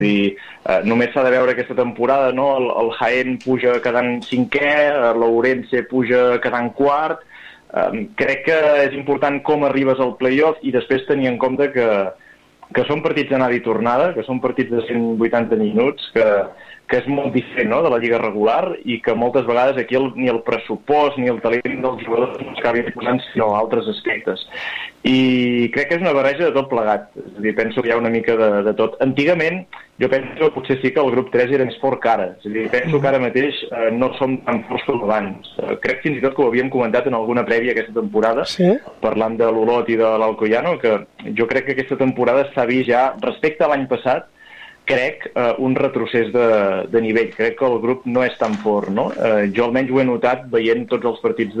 dir, només s'ha de veure aquesta temporada, no? El Jaén puja quedant cinquè, l'Ourense puja quedant quart. Crec que és important com arribes al play-off i després tenir en compte que són partits d'anada i tornada, que són partits de 180 minuts, que és molt diferent, no?, de la lliga regular, i que moltes vegades aquí ni el pressupost ni el talent dels jugadors no s'acabi posant, sinó altres aspectes. I crec que és una barreja de tot plegat. És a dir, penso que hi ha una mica de tot. Antigament, jo penso que potser sí que el grup 3 era més fort que ara. És a dir, penso que ara mateix no som tan forts com abans. Crec fins i tot que ho havíem comentat en alguna prèvia aquesta temporada, parlant de l'Olot i de l'Alcoyano, que jo crec que aquesta temporada s'ha vist ja, respecte a l'any passat, crec, un retrocés de nivell. Crec que el grup no és tan fort, no? Jo almenys ho he notat veient tots els partits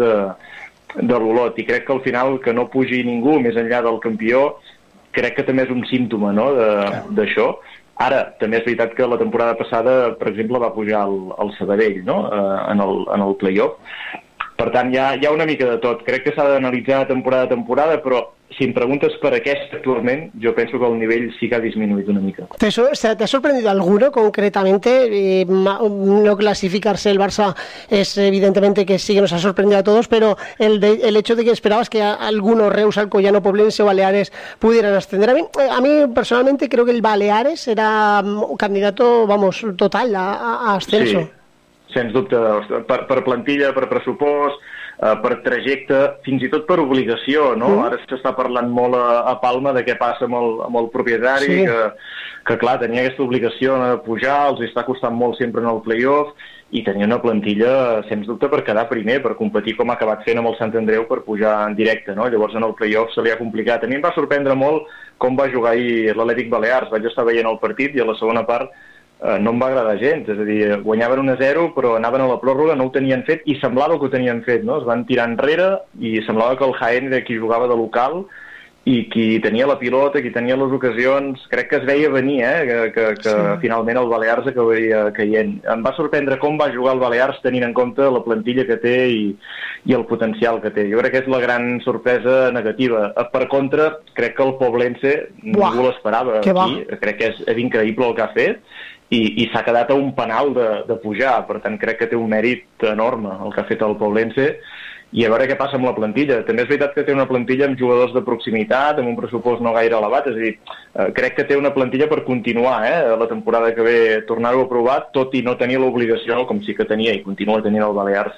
de l'Olot, i crec que al final que no pugi ningú més enllà del campió, crec que també és un símptoma, no?, d'això. Ara, també és veritat que la temporada passada, per exemple, va pujar el Sabadell, no?, en el play-off. Per tant, hi ha una mica de tot. Crec que s'ha d'analitzar temporada a temporada, però si em preguntes per aquest actualment, yo pienso que el nivel sí que ha disminuido una mica. ¿Te ha sorprendido alguno concretamente? No clasificarse el Barça es evidentemente que sí que nos ha sorprendido a todos, pero el hecho de que esperabas que algunos, Reus, Alcoyano, Poblense o Baleares pudieran ascender. A mí personalmente creo que el Baleares era un candidato, vamos, total a ascenso. Sí, sens dubte, per plantilla, per pressupost, per trajecte, fins i tot per obligació, no? Ara s'està parlant molt a Palma de què passa amb el propietari, que clar, tenia aquesta obligació de pujar, els està costant molt sempre en el play-off, i tenia una plantilla, sens dubte, per quedar primer, per competir com ha acabat fent amb el Sant Andreu per pujar en directe, no? Llavors en el play-off se li ha complicat. A mi em va sorprendre molt com va jugar ahir l'Atlètic Balears. Vaig estar veient el partit i a la segona part no em va agradar gens, és a dir, guanyaven 1-0 però anaven a la pròrroga, no ho tenien fet i semblava que ho tenien fet, no? Es van tirar enrere i semblava que el Jaén era qui jugava de local i qui tenia la pilota, qui tenia les ocasions. Crec que es veia venir, que finalment el Balears acabaria caient. Em va sorprendre com va jugar el Balears tenint en compte la plantilla que té i el potencial que té. Jo crec que és la gran sorpresa negativa. Per contra, crec que el Poblense ningú l'esperava aquí. Crec que és increïble el que ha fet i s'ha quedat a un penal de pujar. Per tant, crec que té un mèrit enorme el que ha fet el Poblense, i a veure què passa amb la plantilla. També és veritat que té una plantilla amb jugadors de proximitat, amb un pressupost no gaire elevat, és a dir, crec que té una plantilla per continuar la temporada que ve, tornar-ho a provar, tot i no tenir l'obligació, com sí que tenia i continua tenint el Balears,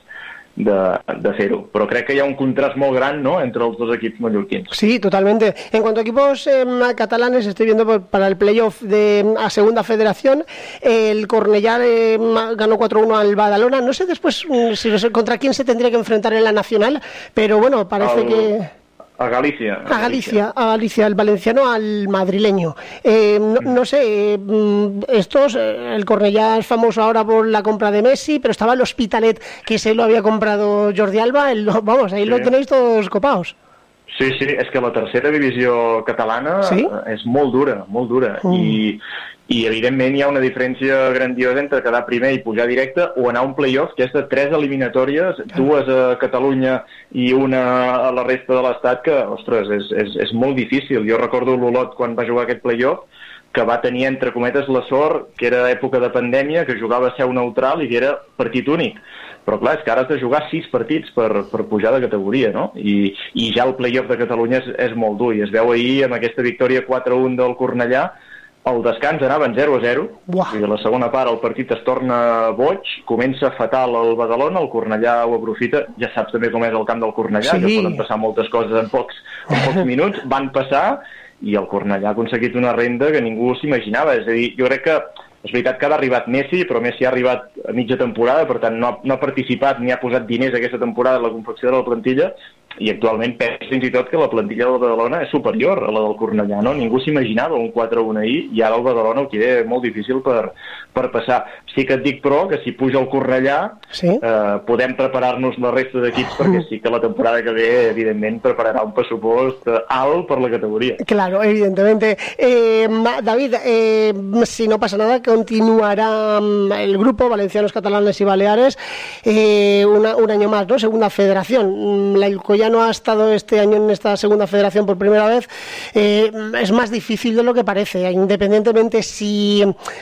de fer-ho. Pero creo que hay un contraste muy grande, ¿no?, entre los dos equipos mallorquins. Sí, totalmente. En cuanto a equipos catalanes, estoy viendo para el playoff a Segunda Federación, el Cornellá ganó 4-1 al Badalona. No sé después contra quién se tendría que enfrentar en la Nacional, pero bueno, parece que... A Galicia. A Galicia, el valenciano al madrileño. No sé, el Cornellá es famoso ahora por la compra de Messi, pero estaba el Hospitalet, que se lo había comprado Jordi Alba. Vamos, ahí lo tenéis todos copados. Sí, és que la tercera divisió catalana és molt dura, i evidentment hi ha una diferència grandiosa entre quedar primer i pujar directe o anar a un play-off que és de 3 eliminatòries, 2 a Catalunya i una a la resta de l'estat, que, ostres, és molt difícil. Jo recordo l'Olot quan va jugar aquest play-off, que va tenir, entre cometes, la sort, que era època de pandèmia, que jugava a seu neutral i que era partit únic. Però clar, és que ara has de jugar 6 partits per pujar de categoria, no? I ja el play-off de Catalunya és molt dur, i es veu ahir amb aquesta victòria 4-1 del Cornellà. El descans anaven 0-0, i a la segona part el partit es torna boig, comença fatal el Badalona, el Cornellà ho aprofita, ja saps també com és el camp del Cornellà, que poden passar moltes coses en pocs minuts, van passar, i el Cornellà ha aconseguit una renda que ningú s'imaginava. És a dir, jo crec que és veritat que ha arribat Messi, però Messi ha arribat a mitja temporada, per tant no ha participat ni ha posat diners aquesta temporada en la confecció de la plantilla, i actualment penso fins i tot que la plantilla del Badalona és superior a la del Cornellà, no? Ningú s'imaginava un 4-1 ahir, i ara el Badalona ho queda molt difícil per passar. Sí que et dic, però, que si puja el Cornellà podem preparar-nos la resta d'equips, perquè sí que la temporada que ve, evidentment, prepararà un pressupost alt per la categoria. Claro, evidentemente. David, si no pasa nada, continuará el grupo Valencianos, Catalanes y Baleares un año más, ¿no? Segunda Federación. La Alcoyano Alcoyano ha estado este año en esta segunda federación por primera vez, es más difícil de lo que parece, independientemente si